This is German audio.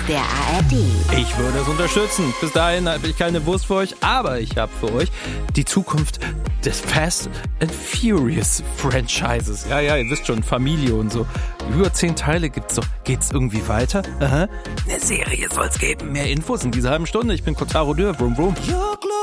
der ARD. Ich würde es unterstützen. Bis dahin habe ich keine Wurst für euch, aber ich habe für euch die Zukunft des Fast and Furious Franchises. Ja, ihr wisst schon, Familie und so. Über 10 Teile gibt's doch. Geht's irgendwie weiter? Aha. Eine Serie soll's geben. Mehr Infos in dieser halben Stunde. Ich bin Kotaro Dürr. Vroom, vroom.